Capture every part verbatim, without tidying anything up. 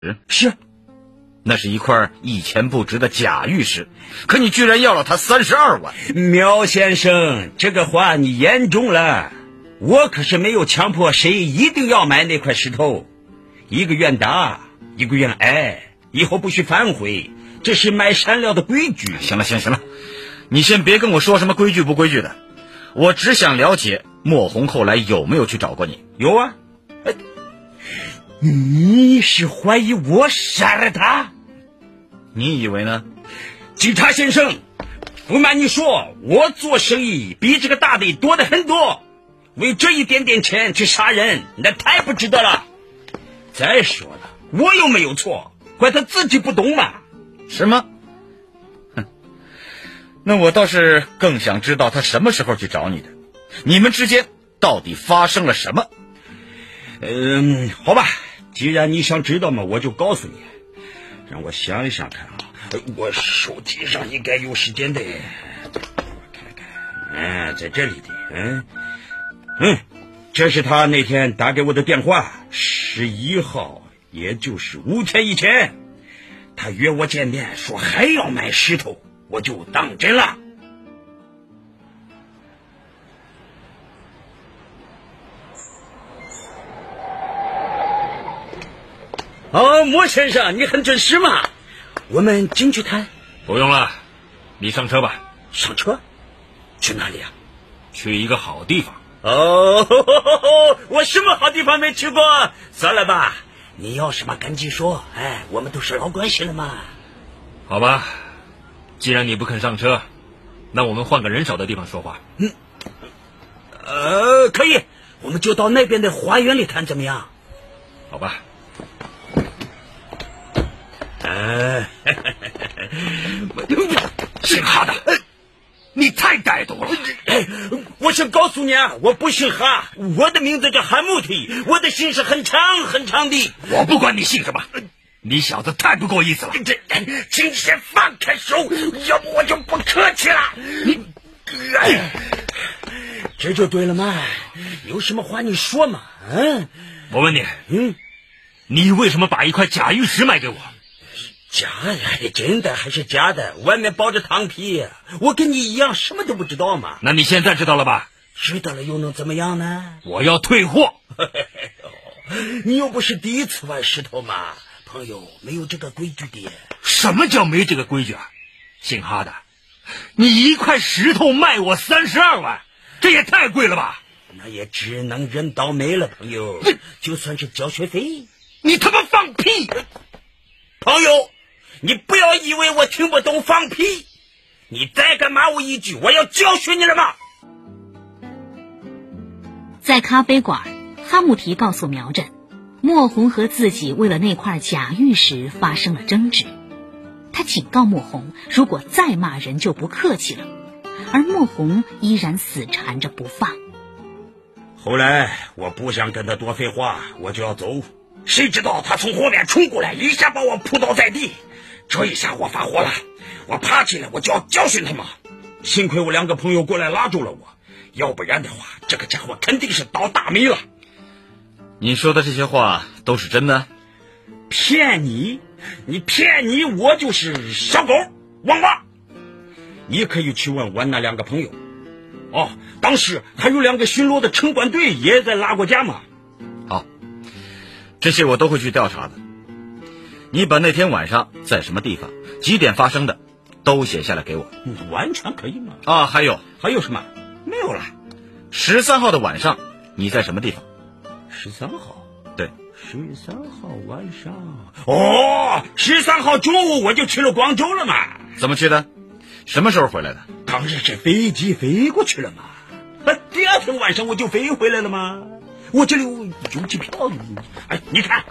是， 那是一块一钱不值的假玉石，可你居然要了他三十二万。 苗先生，这个话你严重了，我可是没有强迫谁一定要买那块石头，一个愿打，一个愿挨，以后不许反悔，这是买山料的规矩。 行了行了行了，你先别跟我说什么规矩不规矩的，我只想了解莫红后来有没有去找过你。 有啊。哎，你是怀疑我杀了他？ 你以为呢？ 警察先生，不瞒你说，我做生意比这个大的多得很多，为这一点点钱去杀人，那太不值得了。再说了，我又没有错，怪他自己不懂嘛。 是吗？哼，那我倒是更想知道他什么时候去找你的，你们之间到底发生了什么？ 嗯，好吧，既然你想知道嘛，我就告诉你。让我想一想看啊，我手机上应该有时间的，我看看，嗯，在这里的，嗯嗯，这是他那天打给我的电话，十一号，也就是五天以前，他约我见面，说还要买石头，我就当真了。哦，莫先生，你很准时嘛？我们进去谈。 不用了，你上车吧。 上车？去哪里啊？ 去一个好地方。 哦，呵呵呵，我什么好地方没去过？算了吧，你要什么赶紧说。哎，我们都是老关系了嘛。 好吧，既然你不肯上车，那我们换个人少的地方说话。 嗯，呃，可以，我们就到那边的花园里谈，怎么样？ 好吧。 哎， 姓哈的，你太歹毒了！ 哎，我想告诉你啊，我不姓哈，我的名字叫哈木提，我的姓是很长很长的。 我不管你姓什么，你小子太不够意思了！ 这，请先放开手，要不我就不客气了。你，哎，这就对了嘛，有什么话你说嘛。嗯， 我问你， 嗯， 你为什么把一块假玉石卖给我？ 假的，真的还是假的？外面包着糖皮，我跟你一样什么都不知道嘛。 那你现在知道了吧？ 知道了又能怎么样呢？ 我要退货。 你又不是第一次玩石头嘛，朋友，没有这个规矩的。 什么叫没这个规矩啊？姓哈的，你一块石头卖我三十二万，这也太贵了吧？ 那也只能认倒霉了，朋友。就算是交学费， 你他妈放屁！ 朋友，你不要以为我听不懂放屁，你再敢骂我一句，我要教训你了吗？ 在咖啡馆，哈木提告诉苗振，莫红和自己为了那块假玉石发生了争执。他警告莫红，如果再骂人就不客气了，而莫红依然死缠着不放。 后来我不想跟他多废话，我就要走，谁知道他从后面冲过来，一下把我扑倒在地。这一下我发火了，我爬起来我就要教训他嘛。幸亏我两个朋友过来拉住了我，要不然的话，这个家伙肯定是倒大霉了。 你说的这些话都是真的？ 骗你？你骗你，我就是小狗王八。你可以去问问那两个朋友。哦，当时还有两个巡逻的城管队也在拉过架嘛。 好，这些我都会去调查的。你把那天晚上在什么地方、几点发生的都写下来给我。 完全可以吗？ 啊，还有还有什么？没有了。 十三号的晚上你在什么地方？ 十三号？ 对， 十三号晚上。哦，十三号中午我就去了广州了嘛。 怎么去的？什么时候回来的？ 当然是飞机飞过去了嘛。第二天晚上我就飞回来了嘛。我这里有有机票。哎，你看。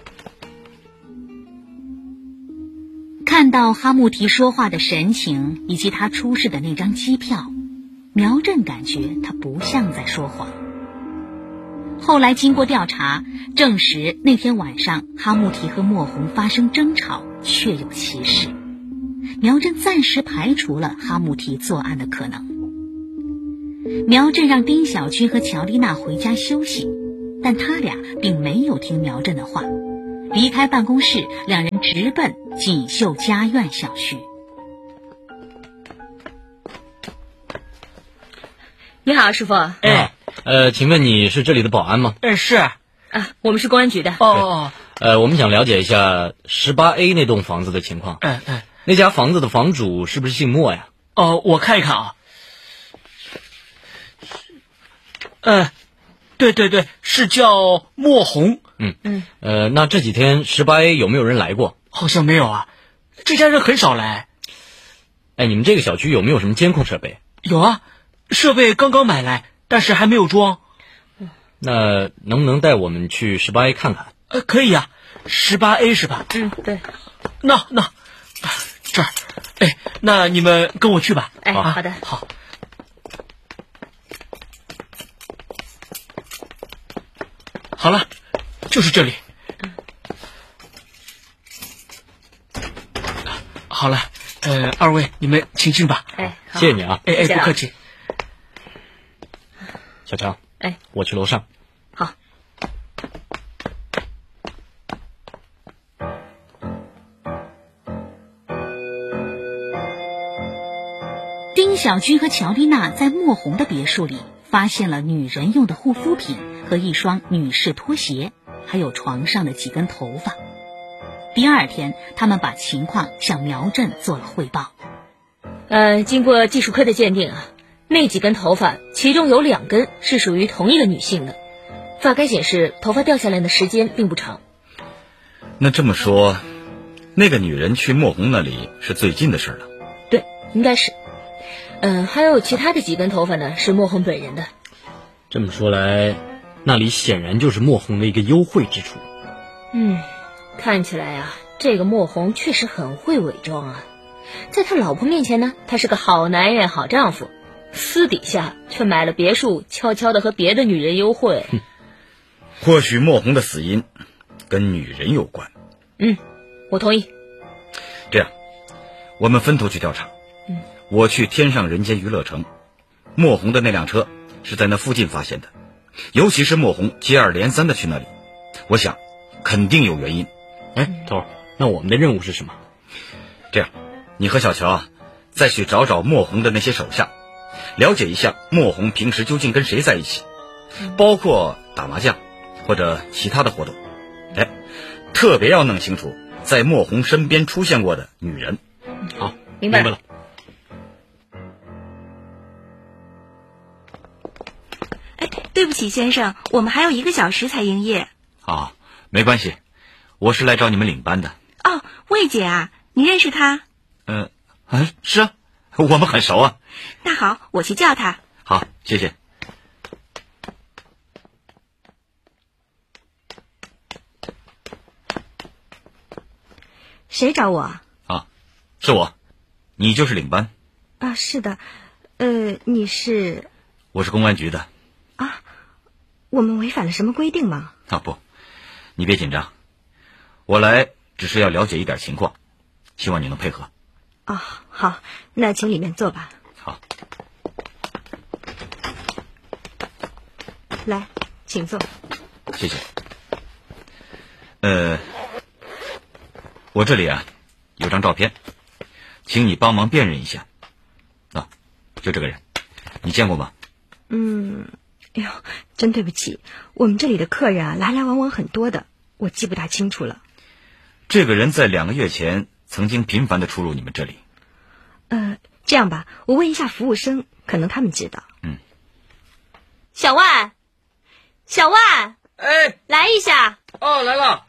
看到哈木提说话的神情以及他出示的那张机票，苗振感觉他不像在说谎。后来经过调查，证实那天晚上哈木提和莫红发生争吵，确有其事。苗振暂时排除了哈木提作案的可能。苗振让丁小军和乔丽娜回家休息，但他俩并没有听苗振的话， 离开办公室，两人直奔锦绣家苑小区。 你好，师傅。 哎，呃，请问你是这里的保安吗？ 哎，是啊， 啊，我们是公安局的。 哦哦， 呃，我们想了解一下十八 A 那栋房子的情况。 哎哎， 那家房子的房主是不是姓莫呀？ 哦，我看一看啊。呃，对对对，是叫莫红。 嗯嗯。呃，那这几天十八 A 有没有人来过？ 好像没有啊，这家人很少来。 哎，你们这个小区有没有什么监控设备？ 有啊，设备刚刚买来，但是还没有装。 那能不能带我们去十八 A 看看？ 呃，可以啊，十八 A 是吧？ 嗯，对。 那那这儿，哎，那你们跟我去吧。 哎， 啊、 好的， 好。好了，就是这里。好了，呃，二位你们请进吧。 哎， 谢谢你啊。 哎哎，不客气。 小强， 哎， 我去楼上。 好。 丁小军和乔丽娜在莫红的别墅里发现了女人用的护肤品和一双女士拖鞋，还有床上的几根头发。第二天，他们把情况向苗振做了汇报。 呃，经过技术科的鉴定啊，那几根头发，其中有两根是属于同一个女性的，发干显示头发掉下来的时间并不长。 那这么说，那个女人去莫红那里是最近的事了。 对，应该是。嗯、呃，还有其他的几根头发呢，是莫红本人的。 这么说来，那里显然就是莫红的一个幽会之处。 嗯，看起来啊，这个莫红确实很会伪装啊。在他老婆面前呢，他是个好男人、好丈夫，私底下却买了别墅，悄悄的和别的女人幽会。 或许莫红的死因跟女人有关。 嗯，我同意。 这样，我们分头去调查。 嗯， 我去天上人间娱乐城，莫红的那辆车是在那附近发现的，尤其是莫红接二连三的去那里，我想肯定有原因。 哎，头儿，那我们的任务是什么？ 这样，你和小乔啊，再去找找莫红的那些手下，了解一下莫红平时究竟跟谁在一起，包括打麻将或者其他的活动。哎，特别要弄清楚在莫红身边出现过的女人。 好， 明白明白了。 哎，对不起，先生，我们还有一个小时才营业。 啊，没关系，我是来找你们领班的。 哦，魏姐啊，你认识她？ 嗯、呃，啊，是啊，我们很熟啊。 那好，我去叫她。 好，谢谢。 谁找我？ 啊，是我，你就是领班。 啊，是的，呃，你是？ 我是公安局的。 啊，我们违反了什么规定吗？ 啊不，你别紧张，我来只是要了解一点情况，希望你能配合。 哦，好，那请里面坐吧。 好， 来，请坐。 谢谢。呃，我这里啊有张照片，请你帮忙辨认一下。啊，就这个人，你见过吗？ 嗯，哎呦，真对不起，我们这里的客人啊来来往往很多的，我记不大清楚了。 这个人在两个月前曾经频繁的出入你们这里。 呃，这样吧，我问一下服务生，可能他们知道。 嗯。 小万，小万， 哎， 来一下。 哦，来了。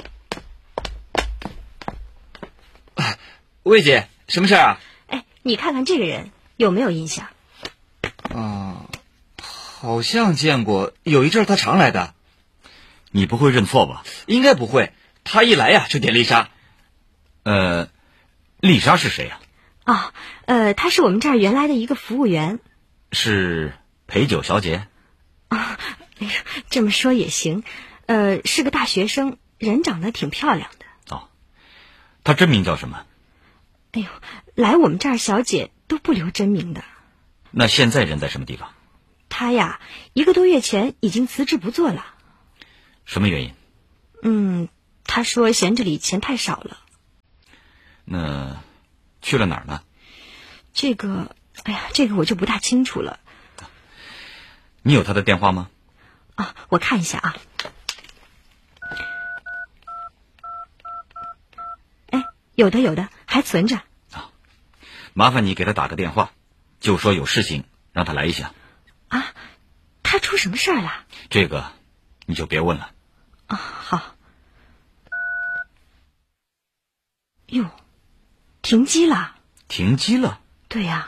魏姐，什么事儿啊？ 哎，你看看这个人有没有印象？ 啊，好像见过，有一阵儿他常来的。 你不会认错吧？ 应该不会，他一来呀就点丽莎。 呃，丽莎是谁呀、 哦，呃，她是我们这儿原来的一个服务员。 是陪酒小姐。 啊、哦，哎呀，这么说也行。呃，是个大学生，人长得挺漂亮的。 哦，她真名叫什么？ 哎呦，来我们这儿小姐都不留真名的。 那现在人在什么地方？ 她呀，一个多月前已经辞职不做了。 什么原因？ 嗯， 他说嫌这里钱太少了。 那去了哪儿呢？ 这个，哎呀，这个我就不大清楚了。 你有他的电话吗？ 啊，我看一下啊。哎，有的有的，还存着。 啊，麻烦你给他打个电话，就说有事情让他来一下。 啊，他出什么事儿了？ 这个你就别问了。 啊，好。哟，停机了。 停机了？ 对呀。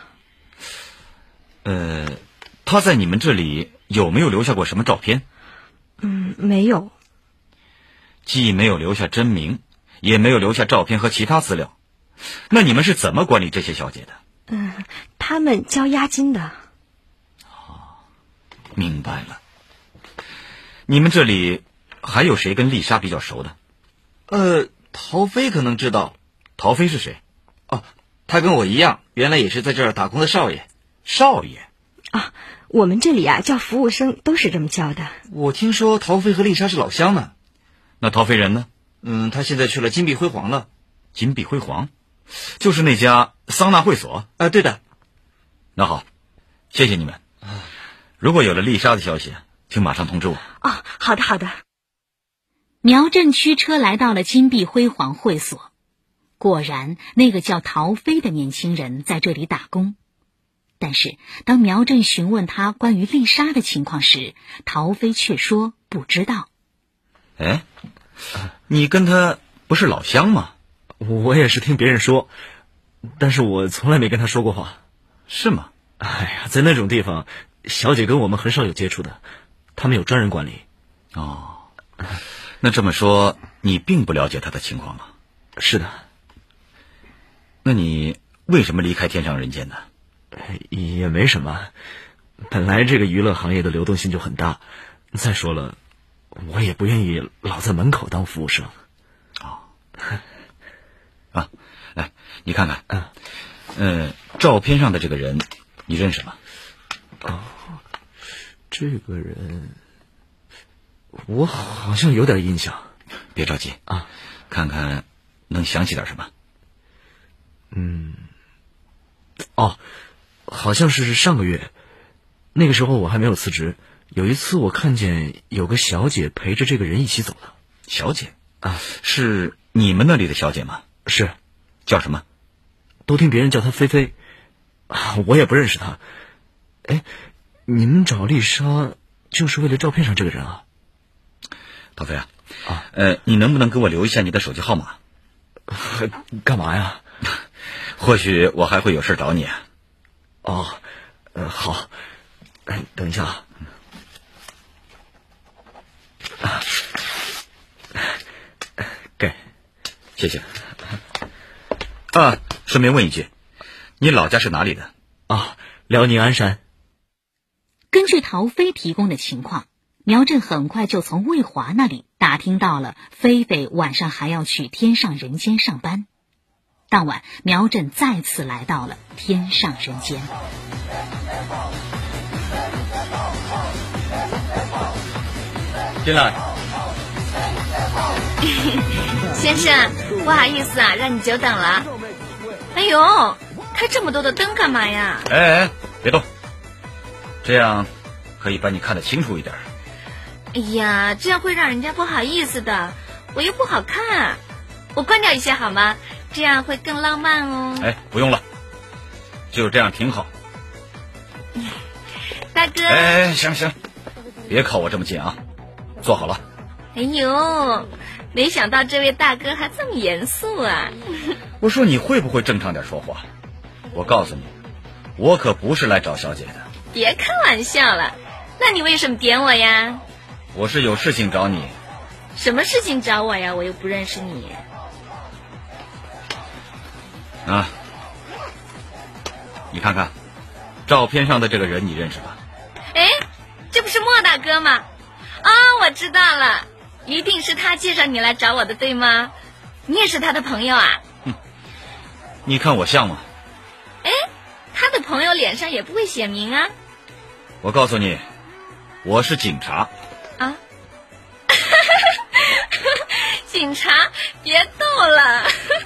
呃，他在你们这里有没有留下过什么照片？ 嗯，没有。 既没有留下真名，也没有留下照片和其他资料，那你们是怎么管理这些小姐的？ 嗯，他们交押金的。 哦，明白了。你们这里还有谁跟丽莎比较熟的？ 呃，陶飞可能知道。 陶飞是谁？ 哦，他跟我一样，原来也是在这儿打工的少爷。 少爷？ 啊，我们这里啊叫服务生，都是这么叫的。 我听说陶飞和丽莎是老乡呢。 那陶飞人呢？ 嗯，他现在去了金碧辉煌了。 金碧辉煌，就是那家桑拿会所。 啊，对的。 那好，谢谢你们。如果有了丽莎的消息，请马上通知我。 哦，好的好的。 苗振驱车来到了金碧辉煌会所，果然那个叫陶飞的年轻人在这里打工。但是当苗振询问他关于丽莎的情况时，陶飞却说不知道。 哎，你跟他不是老乡吗？ 我也是听别人说，但是我从来没跟他说过话。 是吗？ 哎呀，在那种地方，小姐跟我们很少有接触的，他们有专人管理。 哦，那这么说，你并不了解他的情况吗？ 是的。 那你为什么离开天上人间呢？ 也没什么，本来这个娱乐行业的流动性就很大，再说了，我也不愿意老在门口当服务生。 哦，啊，来，你看看，嗯，呃，照片上的这个人，你认识吗？ 哦，这个人，我好像有点印象。 别着急啊， 看看能想起点什么。 嗯，哦。好像是上个月，那个时候我还没有辞职。有一次我看见有个小姐陪着这个人一起走了。 小姐啊，是你们那里的小姐吗？ 是。 叫什么？ 都听别人叫她菲菲，我也不认识她。哎，你们找丽莎就是为了照片上这个人啊？ 陶飞啊， 啊， 呃，你能不能给我留一下你的手机号码？ 干嘛呀？ 或许我还会有事找你啊。 哦，呃，好，等一下啊。给， 谢谢。啊，顺便问一句，你老家是哪里的？ 啊，辽宁鞍山。 根据陶飞提供的情况，苗振很快就从魏华那里打听到了菲菲晚上还要去天上人间上班。当晚，苗振再次来到了天上人间。 进来。 先生，不好意思啊，让你久等了。哎呦，开这么多的灯干嘛呀？ 哎哎，别动，这样可以把你看得清楚一点。 哎呀，这样会让人家不好意思的，我又不好看。我关掉一下好吗？这样会更浪漫哦。 哎，不用了，就这样挺好。 大哥。 哎，行行，别靠我这么近啊，坐好了。 哎呦，没想到这位大哥还这么严肃啊。 我说你会不会正常点说话？我告诉你，我可不是来找小姐的。 别开玩笑了，那你为什么点我呀？ 我是有事情找你。 什么事情找我呀？我又不认识你。 啊，你看看，照片上的这个人你认识吧？ 哎，这不是莫大哥吗？啊，我知道了，一定是他介绍你来找我的，对吗？你也是他的朋友啊？ 嗯，你看我像吗？ 哎，他的朋友脸上也不会写明啊。 我告诉你，我是警察。 啊？警警察，别逗了。